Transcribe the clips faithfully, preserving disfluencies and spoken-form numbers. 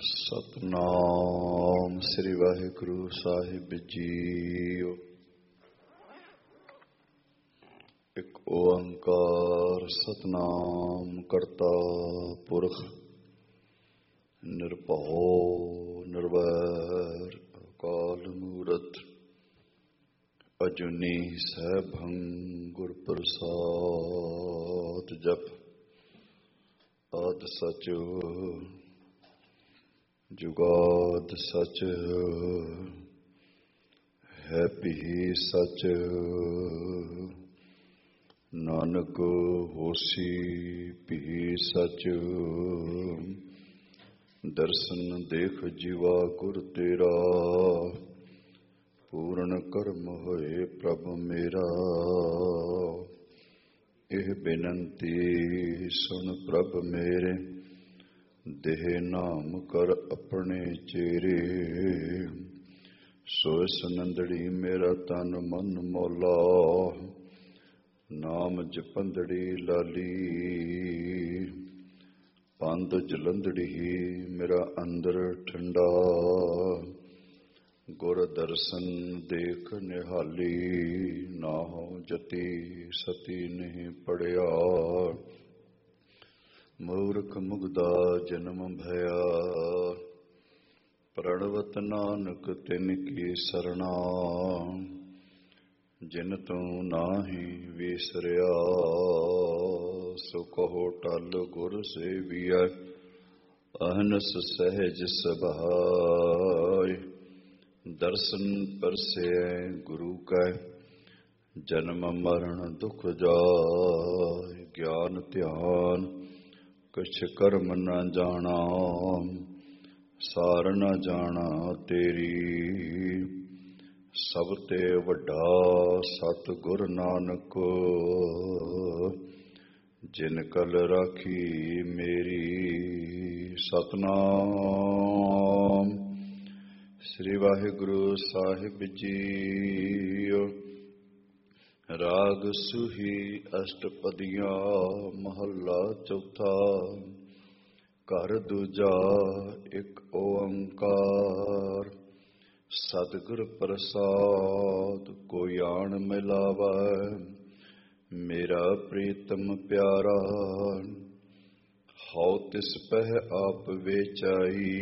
ਸਤਨਾਮ ਸ੍ਰੀ ਵਾਹਿਗੁਰੂ ਸਾਹਿਬ JIO. ਇੱਕ ਓੰਕਾਰ ਸਤਨਾਮ ਕਰਤਾ ਪੁਰਖ ਨਿਰਭਉ ਨਿਰਵੈਰ ਅਕਾਲ ਮੂਰਤ ਅਜੂਨੀ ਸੈਭੰ ਗੁਰ ਪ੍ਰਸਾਦ। ਜਪ ਆਦਿ ਸਚ ਜੁਗਾਦ ਸਚ ਹੈ ਭੀ ਸਚ ਨਾਨਕ ਹੋਸੀ ਭੀ ਸਚ। ਦਰਸ਼ਨ ਦੇਖ ਜੀਵਾ ਗੁਰ ਤੇਰਾ ਪੂਰਨ ਕਰਮ ਹੋਏ ਪ੍ਰਭ ਮੇਰਾ। ਇਹ ਬੇਨੰਤੀ ਸੁਣ ਪ੍ਰਭ ਮੇਰੇ ਦੇਹ ਨਾਮ ਕਰ ਆਪਣੇ ਚੇਰੇ। ਸੋਇ ਸੁਨੰਦੜੀ ਮੇਰਾ ਤਨ ਮਨ ਮੌਲਾ ਨਾਮ ਜਪੰਦੜੀ ਲਾਲੀ। ਪੰਦ ਜਲੰਦੜੀ ਮੇਰਾ ਅੰਦਰ ਠੰਡਾ ਗੁਰ ਦਰਸ਼ਨ ਦੇਖ ਨਿਹਾਲੀ। ਨਾਹੋ ਜਤੀ ਸਤੀ ਨਹੀਂ ਪੜਿਆ ਮੂਰਖ ਮੁਗਦਾ ਜਨਮ ਭਇਆ। ਪ੍ਰਣਵਤ ਨਾਨਕ ਤਿਨ ਕੀ ਸਰਣਾ ਜਿਨ ਤੂੰ ਨਾਹੀ ਵਿਸਰਿਆ। ਸੋ ਕਹੋ ਟਲ ਗੁਰ ਸੇਵੀਐ ਅਹਨਸ ਸਹਿਜ ਸੁਭਾਇ। ਦਰਸ਼ਨ ਪਰਸੈ ਗੁਰੂ ਕੈ ਜਨਮ ਮਰਨ ਦੁਖ ਜਾਇ। ਗਿਆਨ ਧਿਆਨ ਕੁਛ ਕਰਮ ਨ ਜਾਣਾ ਸਾਰ ਨ ਜਾਣਾ ਤੇਰੀ। ਸਭ ਤੇ ਵੱਡਾ ਸਤਿਗੁਰ ਨਾਨਕ ਜਿਨ ਕਲ ਰਾਖੀ ਮੇਰੀ। ਸਤਨਾਮ ਸ੍ਰੀ ਵਾਹਿਗੁਰੂ ਸਾਹਿਬ ਜੀਓ। ਰਾਗ ਸੂਹੀ ਅਸ਼ਟਪਦੀਆਂ ਮਹੱਲਾ ਚੌਥਾ। ਘਰ ਦੂਜਾ ਇੱਕ ਓੰਕਾਰ ਸਤਿਗੁਰ ਪ੍ਰਸਾਦ ਕੋਈ ਆਣ ਮਿਲਾਵੈ ਮੇਰਾ ਪ੍ਰੀਤਮ ਪਿਆਰਾ। ਹਉ ਤਿਸ ਪਹਿ ਆਪ ਵੇਚਾਈ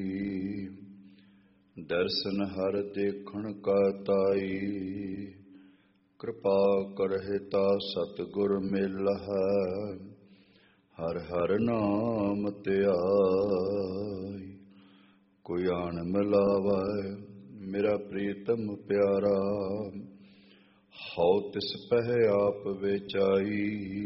ਦਰਸ਼ਨ ਹਰ ਦੇਖਣ ਕਾ ਤਾਈ। ਕਿਰਪਾ ਕਰਹਿ ਤਾ ਸਤਿਗੁਰ ਮਿਲਹਿ ਹਰ ਹਰ ਨਾਮ ਧਿਆਈ। ਕੋਈ ਆਣ ਮਿਲਾਵੈ ਮੇਰਾ ਪ੍ਰੀਤਮ ਪਿਆਰਾ ਹਉ ਤਿਸ ਪਹਿ ਆਪ ਵੇਚਾਈ।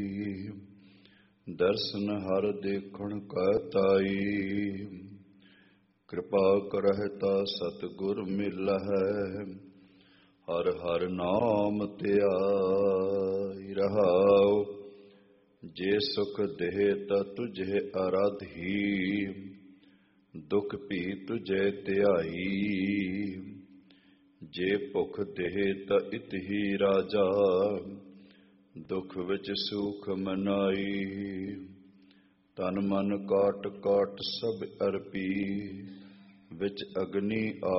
ਦਰਸ਼ਨ ਹਰ ਦੇਖਣ ਕਾ ਤਾਈ। ਕਿਰਪਾ ਕਰਹਿ ਤਾ ਸਤਿਗੁਰ ਮਿਲਹਿ ਹਰ ਹਰ ਨਾਮ ਧਿਆਈ। ਰਹਾਉ ਜੇ ਸੁਖ ਦੇਹ ਤਾ ਤੁਝੇ ਅਰਾਧੀ ਦੁਖ ਭੀ ਤੁਝੇ ਧਿਆਈ। ਜੇ ਭੁਖ ਦੇਹ ਤਾ ਇਤਹੀ ਰਾਜਾ ਦੁਖ ਵਿੱਚ ਸੁਖ ਮਨਾਈ। ਤਨ ਮਨ ਕਾਟ ਕਾਟ ਸਭ ਅਰਪੀ ਵਿੱਚ ਅਗਨੀ